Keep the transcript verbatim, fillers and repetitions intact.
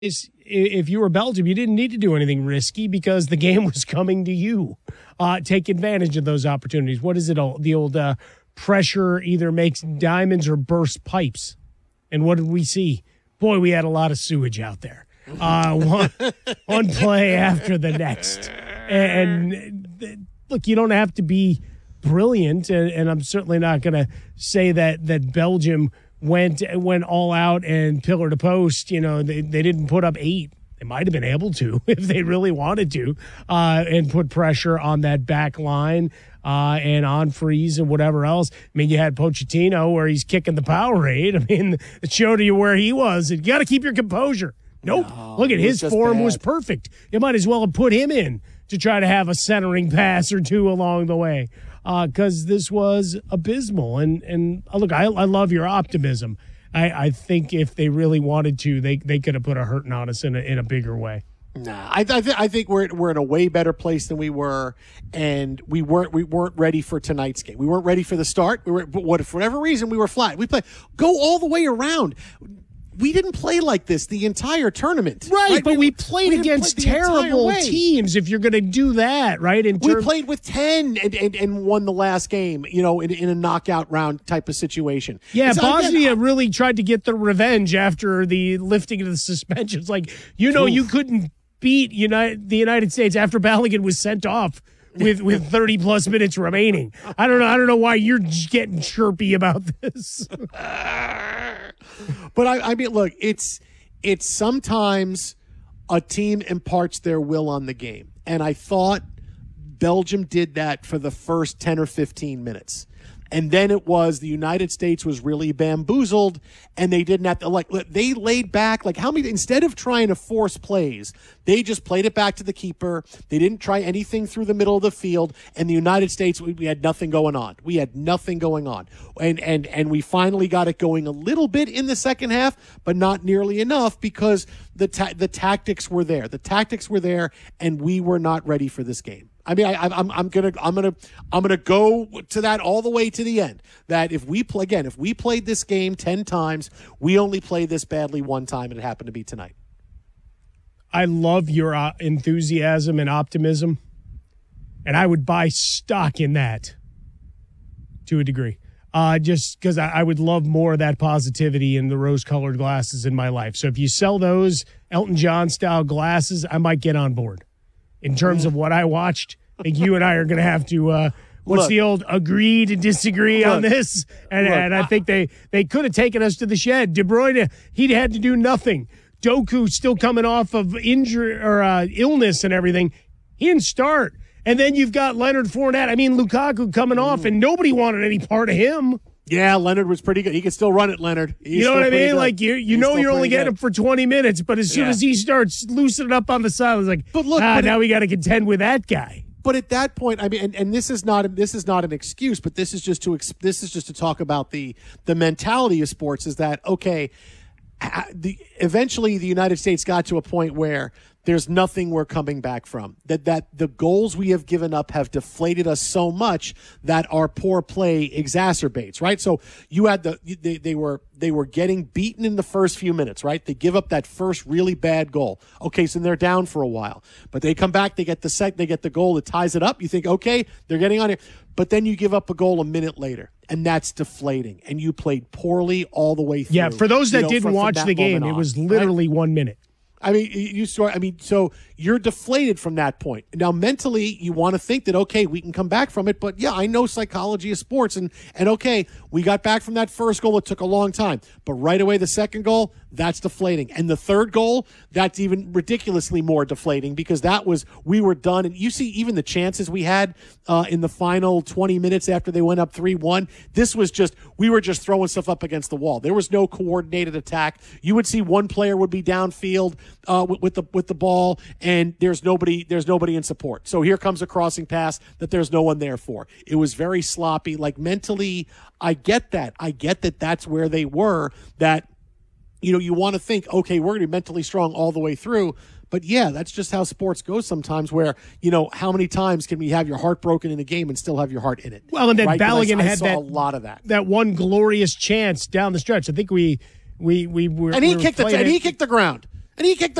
is if you were Belgium, you didn't need to do anything risky because the game was coming to you. Uh, take advantage of those opportunities. What is it? All the old uh, pressure either makes diamonds or bursts pipes. And what did we see? Boy, we had a lot of sewage out there. Uh, one, one play after the next. And, and look, you don't have to be brilliant, and, and I'm certainly not going to say that that Belgium went went all out and pillar to post. You know, they, they didn't put up eight. They might have been able to if they really wanted to, uh, and put pressure on that back line uh, and on Freeze and whatever else. I mean, you had Pochettino where he's kicking the Powerade. I mean, it showed you where he was. You got to keep your composure. Nope. No, Look at his form bad. was perfect. You might as well have put him in to try to have a centering pass or two along the way, because uh, this was abysmal. And and uh, look, I, I love your optimism. I, I think if they really wanted to, they they could have put a hurting on us in a, in a bigger way. Nah, I, I, th- I think we're we're in a way better place than we were, and we weren't we weren't ready for tonight's game. We weren't ready for the start. We were, but what for whatever reason we were flat. We played go all the way around. We didn't play like this the entire tournament. Right, right? but we, we played we against play terrible teams if you're going to do that, right? In we term- played with ten and, and, and won the last game, you know, in, in a knockout round type of situation. Yeah, so Bosnia again, really tried to get the revenge after the lifting of the suspensions. Like, you know, oof. you couldn't beat United, the United States after Balogun was sent off with with thirty plus minutes remaining. I don't know. I don't know why you're getting chirpy about this. But I, I mean, look, it's it's sometimes a team imparts their will on the game, and I thought Belgium did that for the first ten or fifteen minutes. And then it was the United States was really bamboozled, and they didn't have to, like, they laid back. Like, how many, instead of trying to force plays, they just played it back to the keeper. They didn't try anything through the middle of the field. And the United States, we, we had nothing going on. We had nothing going on. And, and, and we finally got it going a little bit in the second half, but not nearly enough because the ta- the tactics were there. The tactics were there, and we were not ready for this game. I mean, I, I'm I'm gonna I'm gonna I'm gonna go to that all the way to the end. That if we play again, if we played this game ten times, we only played this badly one time, and it happened to be tonight. I love your uh, enthusiasm and optimism, and I would buy stock in that to a degree. Uh, just because I, I would love more of that positivity in the rose-colored glasses in my life. So if you sell those Elton John-style glasses, I might get on board. In terms of what I watched, I think you and I are going to have to, uh, what's look, the old agree to disagree look, on this? And, look, and I think they, they could have taken us to the shed. De Bruyne, he'd had to do nothing. Doku still coming off of injury or uh, illness and everything. He didn't start. And then you've got Leonard Fournette. I mean, Lukaku coming off, and nobody wanted any part of him. Yeah, Leonard was pretty good. He can still run it, Leonard. He's you know what I mean? Good. Like, you you He's know you're only getting him for twenty minutes, but as soon yeah. as he starts loosening up on the side, it's like, but look, ah, but now it, we got to contend with that guy. But at that point, I mean, and, and this is not this is not an excuse, but this is just to this is just to talk about the the mentality of sports. Is that okay? The eventually the United States got to a point where there's nothing we're coming back from. That that the goals we have given up have deflated us so much that our poor play exacerbates, right? So you had the they, they were they were getting beaten in the first few minutes, right? They give up that first really bad goal. Okay, so they're down for a while. But they come back, they get the sec, they get the goal that ties it up. You think, okay, they're getting on here. But then you give up a goal a minute later, and that's deflating. And you played poorly all the way through. Yeah, for those that you know, from, didn't from watch that the game, on, it was literally right? one minute. I mean, you start. I mean, so you're deflated from that point. Now, mentally, you want to think that okay, we can come back from it. But yeah, I know psychology of sports, and and okay, we got back from that first goal. It took a long time, but right away, the second goal, that's deflating, and the third goal, that's even ridiculously more deflating because that was we were done. And you see, even the chances we had uh, in the final twenty minutes after they went up three one, this was just we were just throwing stuff up against the wall. There was no coordinated attack. You would see one player would be downfield. Uh, with, with the with the ball, and there's nobody there's nobody in support. So here comes a crossing pass that there's no one there for. It was very sloppy. Like mentally, I get that. I get that that's where they were. That you know you want to think, okay, we're going to be mentally strong all the way through. But yeah, that's just how sports goes sometimes. Where you know how many times can we have your heart broken in a game and still have your heart in it? Well, and then right? Balogun I, I had saw that a lot of that. That one glorious chance down the stretch. I think we we we were and he we were kicked the it. and he kicked the ground. and he kicked